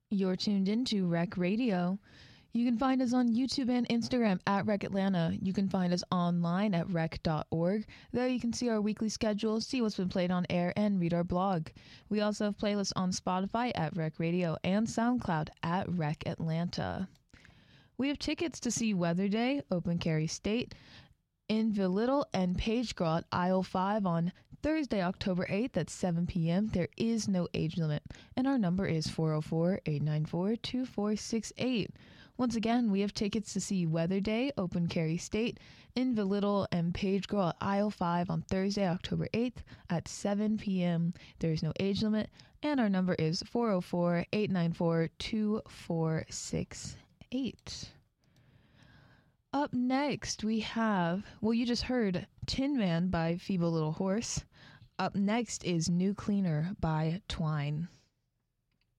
You're tuned into Rec Radio. You can find us on YouTube and Instagram at Rec Atlanta. You can find us online at rec.org. There you can see our weekly schedule, see what's been played on air, and read our blog. We also have playlists on Spotify at Rec Radio and SoundCloud at Rec Atlanta. We have tickets to see Weather Day, Open Carry State, Inville Little, and Page Girl at Aisle 5 on Thursday, October 8th at 7 p.m. There is no age limit, and our number is 404-894-2468. Once again, we have tickets to see Weather Day, Open Carry State, Inville Little, and Page Girl at Aisle 5 on Thursday, October 8th at 7 p.m. There is no age limit, and our number is 404-894-2468. Up next, we have, well, you just heard Tin Man by Feeble Little Horse. Up next is New Cleaner by Twine.